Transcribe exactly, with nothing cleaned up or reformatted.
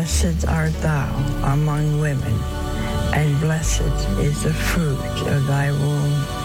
Blessed art thou among women, and blessed is the fruit of thy womb,